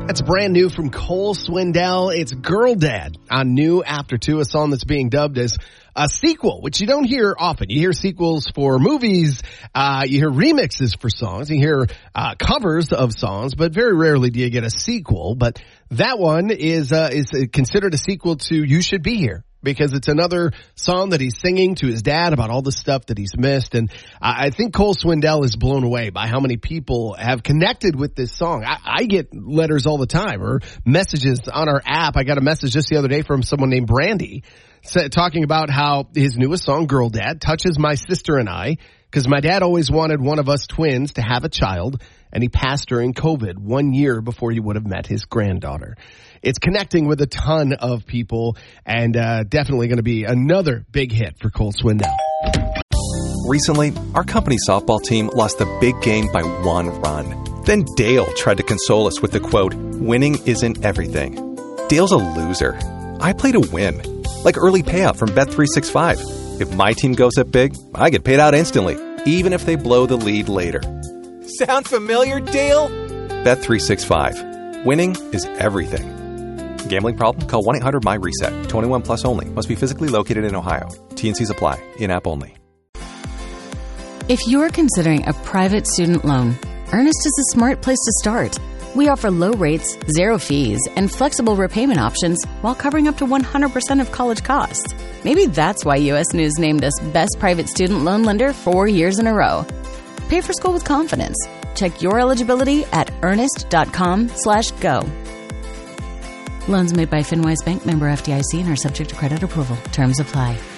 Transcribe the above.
That's brand new from Cole Swindell. It's Girl Dad on New After 2, a song that's being dubbed as a sequel, which you don't hear often. You hear sequels for movies, you hear remixes for songs, you hear covers of songs, but very rarely do you get a sequel. But that one is considered a sequel to You Should Be Here, because it's another song that he's singing to his dad about all the stuff that he's missed. And I think Cole Swindell is blown away by how many people have connected with this song. I get letters all the time or messages on our app. I got a message just the other day from someone named Brandy talking about how his newest song, Girl Dad, touches my sister and I, because my dad always wanted one of us twins to have a child, and he passed during COVID 1 year before he would have met his granddaughter. It's connecting with a ton of people, and definitely going to be another big hit for Cole Swindell. Recently, our company softball team lost the big game by 1 run. Then Dale tried to console us with the quote, "Winning isn't everything." Dale's a loser. I play to win, like early payout from Bet365. If my team goes up big, I get paid out instantly, even if they blow the lead later. Sound familiar, Dale? Bet365. Winning is everything. Gambling problem? Call 1-800-MY-RESET. 21 plus only. Must be physically located in Ohio. T&Cs apply. In-app only. If you're considering a private student loan, Earnest is a smart place to start. We offer low rates, 0 fees, and flexible repayment options while covering up to 100% of college costs. Maybe that's why U.S. News named us Best Private Student Loan Lender 4 years in a row. Pay for school with confidence. Check your eligibility at earnest.com/go. Loans made by FinWise Bank, member FDIC, and are subject to credit approval. Terms apply.